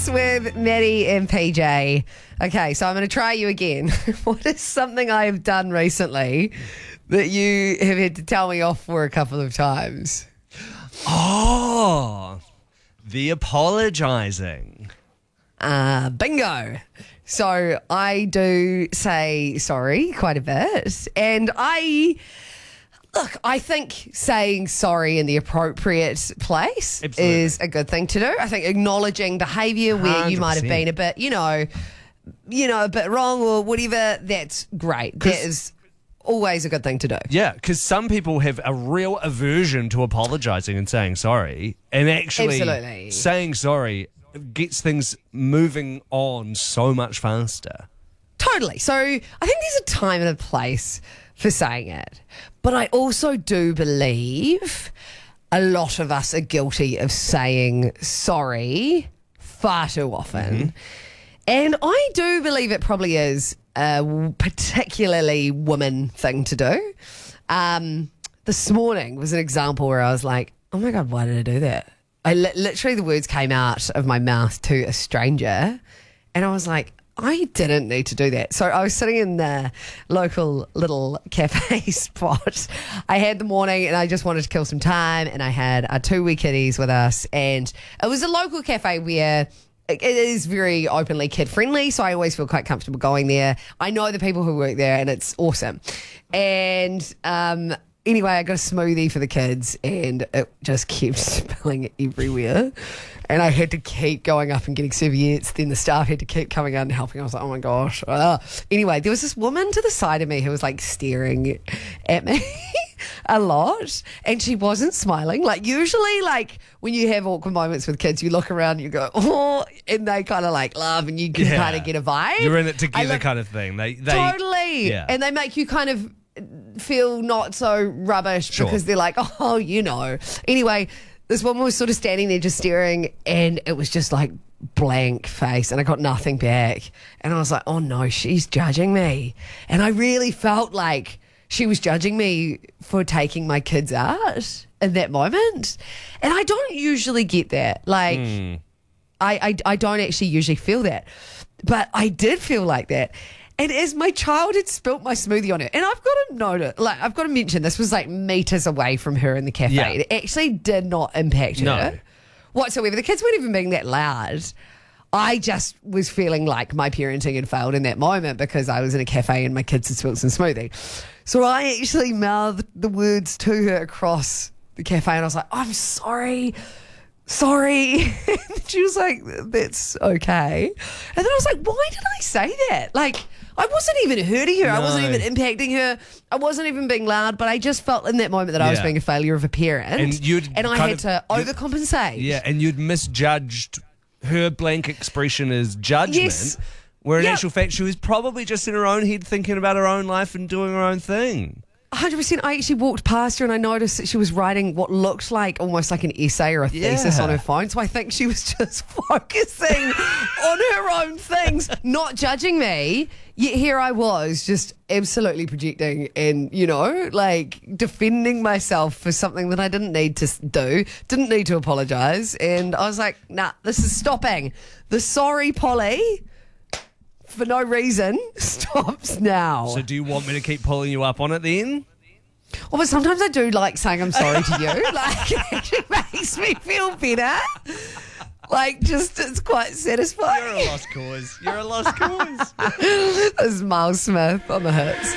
Hits with Maddie and PJ. Okay, so I'm going to try you again. What is something I have done recently that you have had to tell me off for a couple of times? Oh, the apologising. Bingo. So I do say sorry quite a bit. And I think saying sorry in the appropriate place Absolutely. is a good thing to do. I think acknowledging behaviour where you might have 100%. been a bit, a bit wrong or whatever, that's great. That is always a good thing to do. Yeah, because some people have a real aversion to apologising and saying sorry, and actually Absolutely. saying sorry gets things moving on so much faster. Totally. So I think there's a time and a place for saying it. But I also do believe a lot of us are guilty of saying sorry far too often. And I do believe it probably is a particularly woman thing to do. This morning was an example where I was like, oh my God, why did I do that? Literally the words came out of my mouth to a stranger and I was like, I didn't need to do that. So I was sitting in the local little cafe spot. I had the morning and I just wanted to kill some time and I had our 2 wee kitties with us and it was a local cafe where it is very openly kid friendly, so I always feel quite comfortable going there. I know the people who work there and it's awesome. And anyway, I got a smoothie for the kids and it just kept spilling everywhere. And I had to keep going up and getting serviettes. Then the staff had to keep coming out and helping. I was like, oh my gosh. Anyway, there was this woman to the side of me who was like staring at me a lot. And she wasn't smiling. Like usually like when you have awkward moments with kids, you look around and you go, oh, and they kind of like laugh and you can kind of get a vibe. You're in it together kind of thing. They totally. Yeah. And they make you kind of feel not so rubbish because they're like, oh, Anyway, this woman was sort of standing there just staring and it was just like blank face and I got nothing back. And I was like, oh no, she's judging me. And I really felt like she was judging me for taking my kids out in that moment. And I don't usually get that. Like, I don't actually usually feel that. But I did feel like that. And as my child had spilt my smoothie on her, and I've got to mention, this was like meters away from her in the cafe. Yeah. It actually did not impact her whatsoever. The kids weren't even being that loud. I just was feeling like my parenting had failed in that moment because I was in a cafe and my kids had spilt some smoothie. So I actually mouthed the words to her across the cafe and I was like, I'm sorry. And she was like, that's okay. And then I was like, why did I say that? Like, I wasn't even hurting her. I wasn't even impacting her. I wasn't even being loud, but I just felt in that moment that I was being a failure of a parent. And I had to overcompensate. Yeah, and you'd misjudged her blank expression as judgment. Yes. Where in actual fact, she was probably just in her own head thinking about her own life and doing her own thing. 100%. I actually walked past her and I noticed that she was writing what looked like almost like an essay or a thesis on her phone. So I think she was just focusing on her own things, not judging me. Yet here I was just absolutely projecting and, defending myself for something that I didn't need to do, didn't need to apologise. And I was like, nah, this is stopping. The sorry, Polly, for no reason, stops now. So do you want me to keep pulling you up on it then? Well, but sometimes I do like saying I'm sorry to you. Like, it actually makes me feel better. Like, just, it's quite satisfying. You're a lost cause. This is Miles Smith on the Hits.